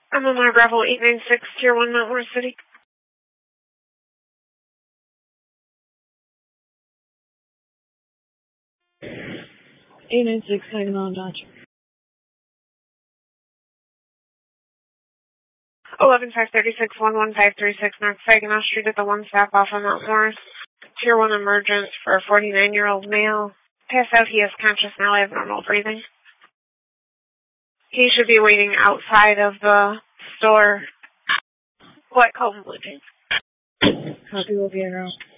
I'm on my Bravo 896, Tier 1, Mount Morris City. 896, hanging on, Dodge. 11536, 11536 North Saginaw Street at the one stop off of Mount Morris. Tier 1 emergence for a 49-year-old male. Passed out, he is conscious now, I have normal breathing. He should be waiting outside of the store. What, Colton Blue Jays? Copy, will be in route.